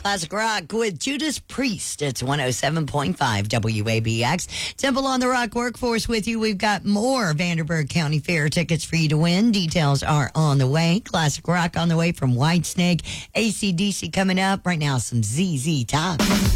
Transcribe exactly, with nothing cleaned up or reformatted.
Classic rock with Judas Priest. It's one oh seven point five W A B X. Temple on the Rock Workforce with you. We've got more Vanderburgh County Fair tickets for you to win. Details are on the way. Classic rock on the way from Whitesnake. A C D C coming up. Right now, some Z Z Top.